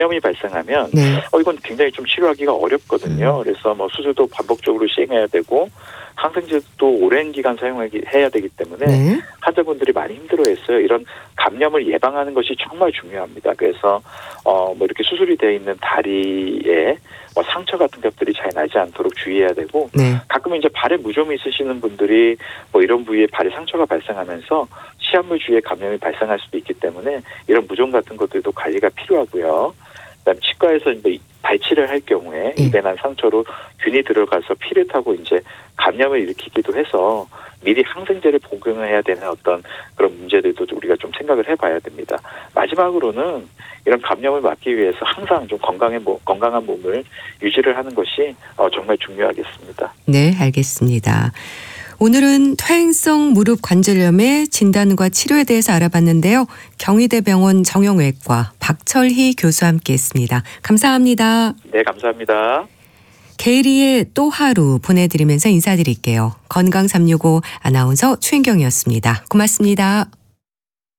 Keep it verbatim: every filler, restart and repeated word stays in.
감염이 발생하면 네. 어 이건 굉장히 좀 치료하기가 어렵거든요. 음. 그래서 뭐 수술도 반복적으로 시행해야 되고 항생제도 오랜 기간 사용해야 되기 때문에 네. 환자분들이 많이 힘들어했어요. 이런 감염을 예방하는 것이 정말 중요합니다. 그래서 어 뭐 이렇게 수술이 되어 있는 다리에 뭐 상처 같은 것들이 잘 나지 않도록 주의해야 되고 네. 가끔은 이제 발에 무좀이 있으시는 분들이 뭐 이런 부위에 발에 상처가 발생하면서 시한물 주위에 감염이 발생할 수도 있기 때문에 이런 무좀 같은 것들도 관리가 필요하고요. 그다음 치과에서 이제 발치를 할 경우에 예. 입에 난 상처로 균이 들어가서 피를 타고 이제 감염을 일으키기도 해서 미리 항생제를 복용해야 되는 어떤 그런 문제들도 우리가 좀 생각을 해봐야 됩니다. 마지막으로는 이런 감염을 막기 위해서 항상 좀 건강한 몸, 건강한 몸을 유지를 하는 것이 어, 정말 중요하겠습니다. 네, 알겠습니다. 오늘은 퇴행성 무릎 관절염의 진단과 치료에 대해서 알아봤는데요. 경희대병원 정형외과 박철희 교수와 함께했습니다. 감사합니다. 네, 감사합니다. 게이리의 또 하루 보내드리면서 인사드릴게요. 건강 삼육오 아나운서 최인경이었습니다. 고맙습니다.